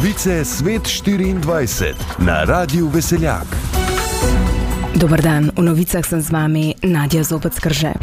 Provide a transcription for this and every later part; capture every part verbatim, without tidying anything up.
Novice Svet štiriindvajset na Radiu Veseljak. Dobar dan, v novicah sem z vami Nadja Zobec Krže.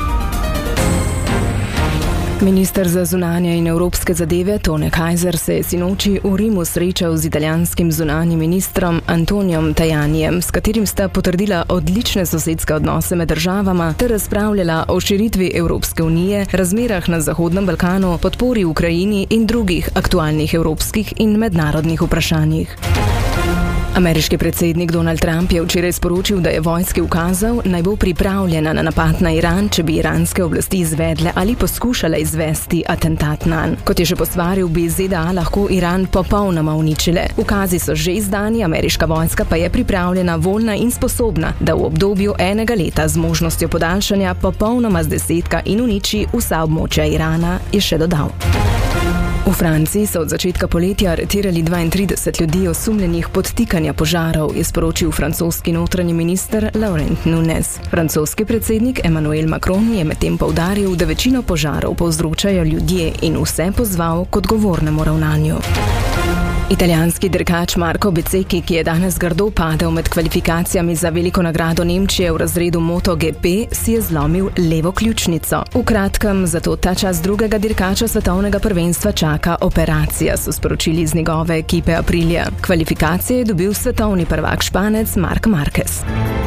Minister za zunanje in evropske zadeve Tone Kajzer se je sinoči v Rimu srečal z italijanskim zunanjim ministrom Antonijom Tajanijem, s katerim sta potrdila odlične sosedske odnose med državama ter razpravljala o širitvi Evropske unije, razmerah na Zahodnem Balkanu, podpori Ukrajini in drugih aktualnih evropskih in mednarodnih vprašanjih. Ameriški predsednik Donald Trump je včeraj sporočil, da je vojski ukazal, naj bo pripravljena na napad na Iran, če bi iranske oblasti izvedle ali poskušale izvesti atentat nanj. Kot je še posvaril, bi Z D A lahko Iran popolnoma uničile. Ukazi so že izdani, ameriška vojska pa je pripravljena, voljna in sposobna, da v obdobju enega leta z možnostjo podaljšanja popolnoma zdesetka in uniči vsa območja Irana, je še dodal. V Franciji so od začetka poletja aretirali dvaintrideset ljudi osumljenih podtikanja požarov, je sporočil francoski notranji minister Laurent Nunez. Francoski predsednik Emmanuel Macron je medtem poudaril, da večino požarov povzročajo ljudje in vse pozval k odgovornemu ravnanju. Italijanski dirkač Marco Bezzecchi, ki je danes grdo padel med kvalifikacijami za veliko nagrado Nemčije v razredu MotoGP, si je zlomil levo ključnico. V kratkem, zato ta čas drugega dirkača svetovnega prvenstva čaka operacija, so sporočili iz njegove ekipe Aprilia. Kvalifikacije je dobil svetovni prvak Španec Marc Marquez.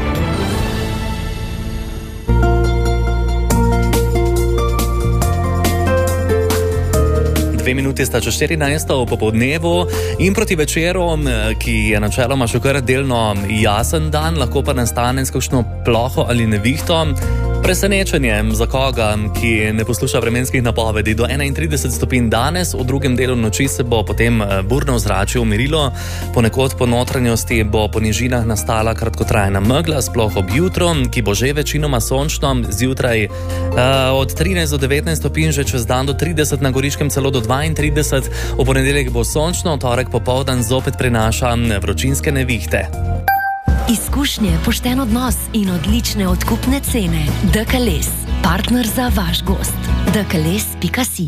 Dve minuti sta čez štirinajsto v popoldnevu in proti večeru, ki je načeloma še kar delno jasen dan, lahko pa nastane s kakšno ploho ali nevihto. Presenečenjem za koga, ki ne posluša vremenskih napovedi. Do enaintrideset stopinj danes, v drugem delu noči se bo potem burno ozračje umirilo, ponekod po notranjosti bo po nižinah nastala kratkotrajna megla, sploh ob jutru, ki bo že večinoma sončno, zjutraj uh, od trinajst do devetnajst stopinj, že čez dan do trideset, na Goriškem celo do dvaintrideset, v ponedeljek bo sončno, torek popoldan zopet prinaša vročinske nevihte. Izkušnje, pošten odnos in odlične odkupne cene. D K L S, partner za vaš gost. d k l s pika si.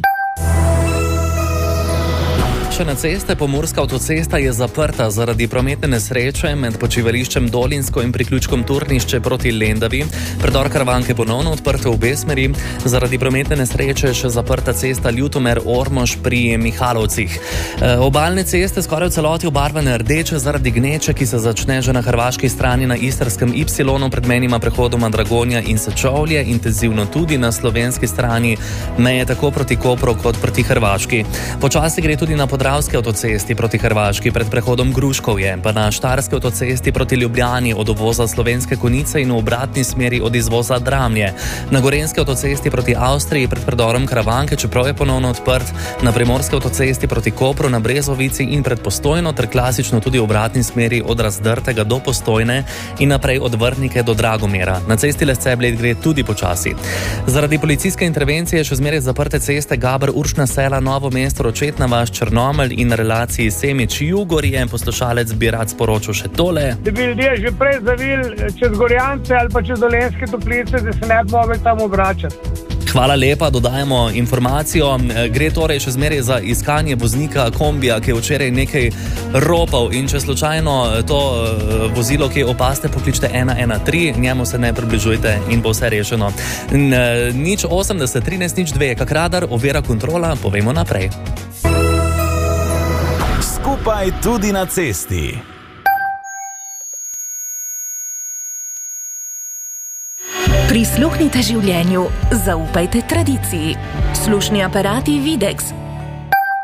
Še na ceste, Pomurska avtocesta je zaprta zaradi prometne nesreče med počivališčem Dolinsko in priključkom Turnišče proti Lendavi. Predor Karavanke ponovno odprt v obe smeri. Zaradi prometne nesreče še zaprta cesta Ljutomer-Ormož pri Mihalovcih. E, obalne ceste skoraj v celoti obarvane rdeče zaradi gneče, ki se začne že na hrvaški strani na istrskem Y pred menima prehodoma Dragonja in Sečovlje, intenzivno tudi na slovenski strani meje tako proti Kopru kot proti Hrvaški. Počasi gre tudi na Podravski avtocesti proti Hrvaški pred prehodom Gruškovje, pa na Štajerski avtocesti proti Ljubljani od uvoza Slovenske Konjice in v obratni smeri od izvoza Dramlje. Na Gorenjski avtocesti proti Avstriji pred predorom Karavanke, čeprav je ponovno odprt, na Primorski avtocesti proti Kopru, na Brezovici in pred Postojno ter klasično tudi v obratni smeri od Razdrtega do Postojne in naprej od Vrhnike do Dragomera. Na cesti Lesce-Bled gre tudi počasi. Zaradi policijske intervencije še zmeraj zaprte ceste Gaber-Uršna Sela, Novo mesto, Ročetna vas, Črnomelj in na relaciji Semič-Jugorje. Poslušalec bi rad sporočil še tole. Da bi ljudje že prej zavili čez Gorjance ali pa čez Dolenjske Toplice, da se ne bi mogli tam obračati. Hvala lepa, dodajamo informacijo. Gre torej še zmeraj za iskanje voznika kombija, ki je včeraj nekaj ropal, in če slučajno to vozilo, ki opaste, pokličte ena ena tri, njemu se ne približujte in bo vse rešeno. Nič osemdeset trinajst nič dve, kak radar, ovira kontrola, povemo naprej. Skupaj tudi na cesti. Prisluhnite življenju, zaupajte tradiciji. Slušni aparati Videx